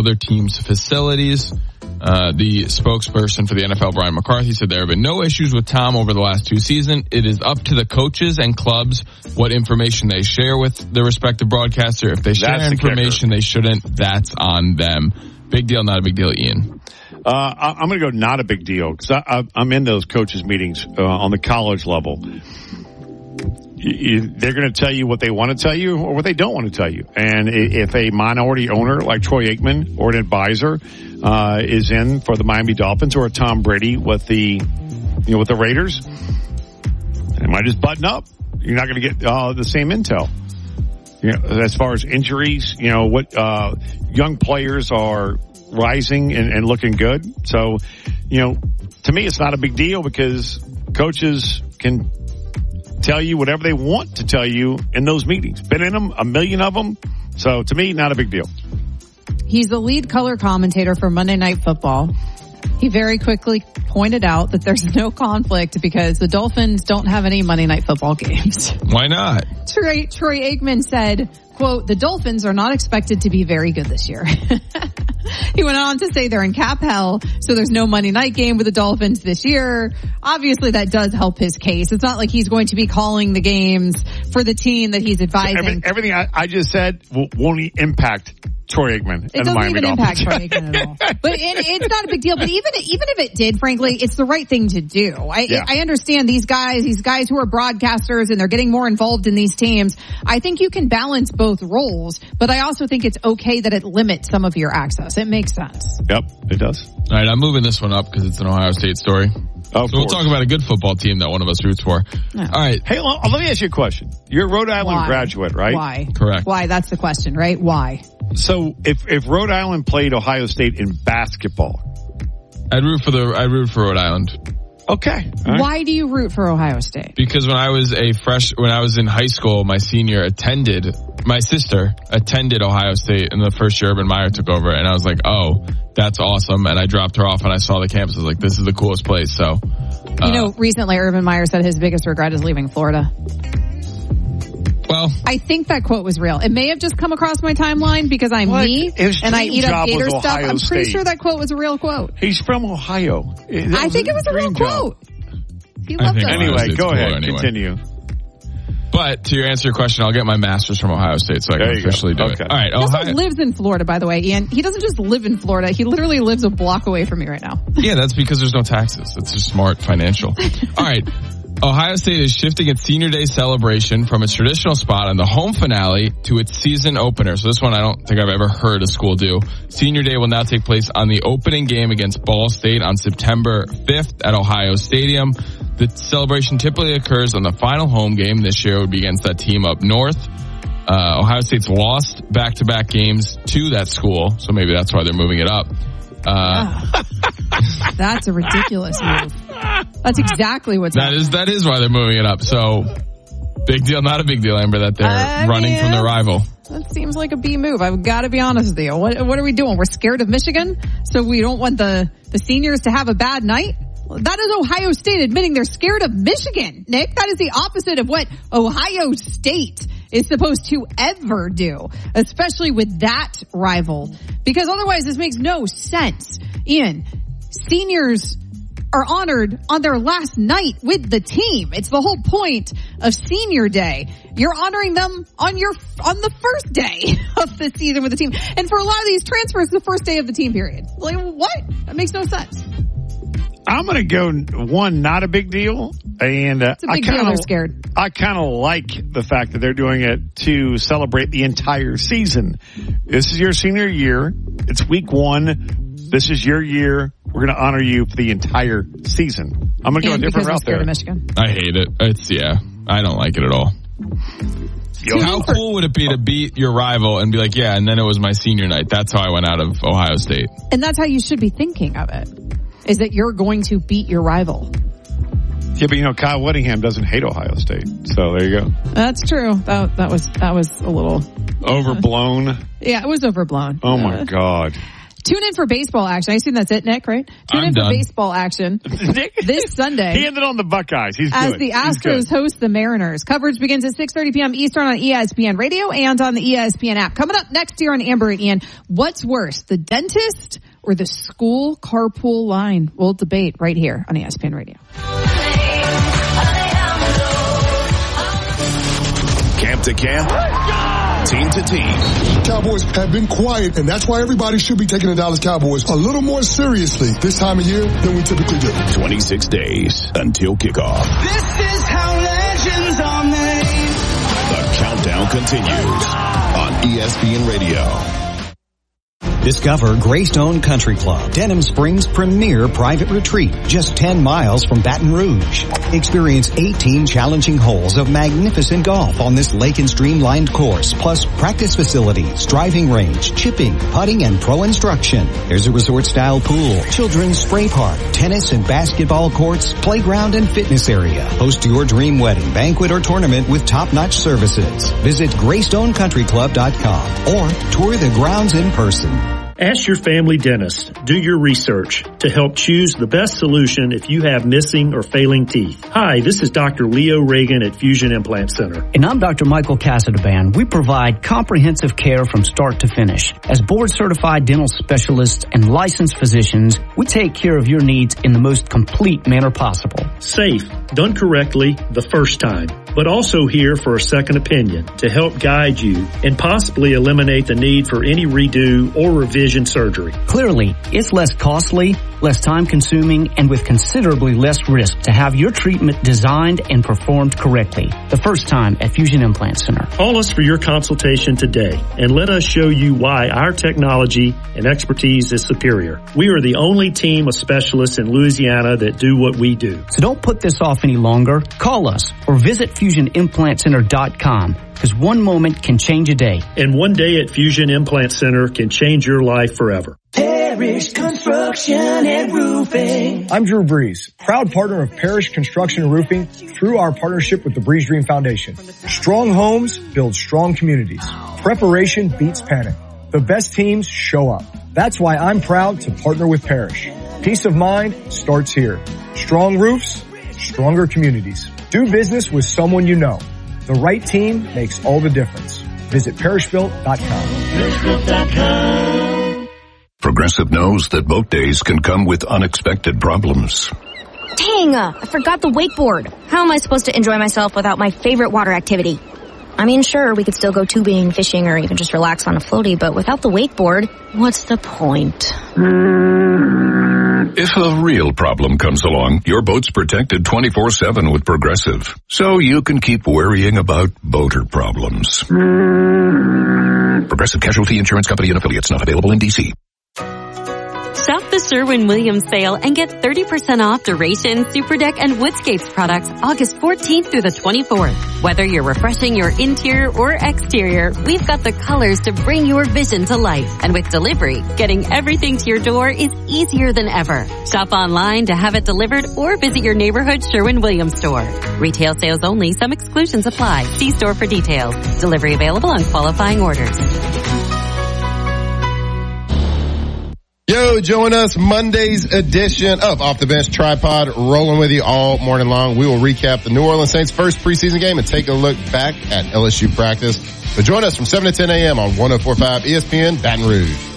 other teams' facilities. The spokesperson for the NFL, Brian McCarthy, said there have been no issues with Tom over the last 2 seasons. It is up to the coaches and clubs what information they share with the respective broadcaster. If they share information they shouldn't, that's on them. Big deal, not a big deal, Ian? I'm going to go not a big deal because I'm in those coaches' meetings on the college level. They're going to tell you what they want to tell you or what they don't want to tell you. And if a minority owner like Troy Aikman or an advisor is in for the Miami Dolphins or a Tom Brady with the Raiders, they might just button up. You're not going to get the same intel. As far as injuries, what young players are rising and looking good. So, to me, it's not a big deal because coaches can tell you whatever they want to tell you in those meetings. Been in them, a million of them. So to me, not a big deal. He's the lead color commentator for Monday Night Football. He very quickly pointed out that there's no conflict because the Dolphins don't have any Monday Night Football games. Why not? Troy Aikman said, quote, the Dolphins are not expected to be very good this year. He went on to say they're in cap hell, so there's no Monday night game with the Dolphins this year. Obviously, that does help his case. It's not like he's going to be calling the games for the team that he's advising. So everything I just said won't impact Troy Aikman. It doesn't even impact Troy Aikman at all. But it's not a big deal. But even if it did, frankly, it's the right thing to do. I understand these guys who are broadcasters and they're getting more involved in these teams. I think you can balance both roles, but I also think it's okay that it limits some of your access. It makes sense. Yep, it does. All right, I'm moving this one up because it's an Ohio State story. So we'll talk about a good football team that one of us roots for. Yeah. All right. Hey, let me ask you a question. You're a Rhode Island graduate, right? Why? Correct. Why? That's the question, right? Why? So if Rhode Island played Ohio State in basketball, I'd root for Rhode Island. Okay. Right. Why do you root for Ohio State? Because when I was in high school, my sister attended Ohio State in the first year Urban Meyer took over, and I was like, oh, that's awesome. And I dropped her off and I saw the campus. I was like, this is the coolest place. So, recently Urban Meyer said his biggest regret is leaving Florida. Well, I think that quote was real. It may have just come across my timeline because I'm me and I eat up Gator stuff. I'm pretty sure that quote was a real quote. He's from Ohio. I think it was a real quote. He loved it. Anyway, go ahead. Continue. But to answer your question, I'll get my master's from Ohio State so I can officially do it. All right. He also lives in Florida, by the way, Ian. He doesn't just live in Florida. He literally lives a block away from me right now. Yeah, that's because there's no taxes. It's just smart financial. All right. Ohio State is shifting its Senior Day celebration from its traditional spot on the home finale to its season opener. So this one I don't think I've ever heard a school do. Senior Day will now take place on the opening game against Ball State on September 5th at Ohio Stadium. The celebration typically occurs on the final home game. This year it would be against that team up north. Ohio State's lost back-to-back games to that school, so maybe that's why they're moving it up. That's a ridiculous move. That's exactly what's happening. That is why they're moving it up. So, big deal, not a big deal, Amber, that they're running from their rival. That seems like a B move. I've got to be honest with you. What are we doing? We're scared of Michigan, so we don't want the seniors to have a bad night? That is Ohio State admitting they're scared of Michigan, Nick. That is the opposite of what Ohio State is supposed to ever do, especially with that rival. Because otherwise this makes no sense. Ian, seniors are honored on their last night with the team. It's the whole point of Senior Day. You're honoring them on the first day of the season with the team. And for a lot of these transfers, the first day of the team period. Like, what? That makes no sense. I'm going to go one, not a big deal. And it's a big deal they're scared. I kind of like the fact that they're doing it to celebrate the entire season. This is your senior year. It's week 1. This is your year. We're going to honor you for the entire season. I'm going to go a different route there. Michigan. I hate it. I don't like it at all. How cool would it be to beat your rival and be like, yeah, and then it was my senior night. That's how I went out of Ohio State. And that's how you should be thinking of it, is that you're going to beat your rival. Yeah, but Kyle Whittingham doesn't hate Ohio State. So there you go. That's true. That was a little overblown. Yeah, it was overblown. Oh my God. Tune in for baseball action. I assume that's it, Nick, right? Tune in for baseball action this Sunday. He ended on the Buckeyes. He's as good. the Astros host the Mariners. Coverage begins at 6:30 p.m. Eastern on ESPN Radio and on the ESPN app. Coming up next year on Amber and Ian, what's worse, the dentist or the school carpool line? We'll debate right here on ESPN Radio. Camp to camp, team to team. Cowboys have been quiet, and that's why everybody should be taking the Dallas Cowboys a little more seriously this time of year than we typically do. 26 days until kickoff. This is how legends are made. The countdown continues on ESPN Radio. Discover Greystone Country Club, Denham Springs' premier private retreat, just 10 miles from Baton Rouge. Experience 18 challenging holes of magnificent golf on this lake and stream-lined course, plus practice facilities, driving range, chipping, putting, and pro instruction. There's a resort-style pool, children's spray park, tennis and basketball courts, playground and fitness area. Host your dream wedding, banquet, or tournament with top-notch services. Visit GreystonecountryClub.com or tour the grounds in person. Ask your family dentist. Do your research to help choose the best solution if you have missing or failing teeth. Hi, this is Dr. Leo Reagan at Fusion Implant Center. And I'm Dr. Michael Casadaband. We provide comprehensive care from start to finish. As board-certified dental specialists and licensed physicians, we take care of your needs in the most complete manner possible. Safe, done correctly the first time, but also here for a second opinion to help guide you and possibly eliminate the need for any redo or revision surgery. Clearly, it's less costly, less time-consuming, and with considerably less risk to have your treatment designed and performed correctly. The first time at Fusion Implant Center. Call us for your consultation today and let us show you why our technology and expertise is superior. We are the only team of specialists in Louisiana that do what we do. So don't put this off any longer. Call us or visit FusionImplantCenter.com. Because one moment can change a day. And one day at Fusion Implant Center can change your life forever. Parish Construction and Roofing. I'm Drew Breeze, proud partner of Parish Construction and Roofing through our partnership with the Breeze Dream Foundation. Strong homes build strong communities. Preparation beats panic. The best teams show up. That's why I'm proud to partner with Parish. Peace of mind starts here. Strong roofs, stronger communities. Do business with someone you know. The right team makes all the difference. Visit parishbuilt.com. Progressive knows that boat days can come with unexpected problems. Dang, I forgot the wakeboard. How am I supposed to enjoy myself without my favorite water activity? I mean, sure, we could still go tubing, fishing, or even just relax on a floaty, but without the wakeboard, what's the point? If a real problem comes along, your boat's protected 24/7 with Progressive. So you can keep worrying about boater problems. Progressive Casualty Insurance Company and Affiliates, not available in D.C. Shop the Sherwin-Williams sale and get 30% off Duration, Superdeck, and Woodscapes products August 14th through the 24th. Whether you're refreshing your interior or exterior, we've got the colors to bring your vision to life. And with delivery, getting everything to your door is easier than ever. Shop online to have it delivered or visit your neighborhood Sherwin-Williams store. Retail sales only. Some exclusions apply. See store for details. Delivery available on qualifying orders. Yo, join us Monday's edition of Off the Bench Tripod, rolling with you all morning long. We will recap the New Orleans Saints' first preseason game and take a look back at LSU practice. So join us from 7 to 10 a.m. on 104.5 ESPN Baton Rouge.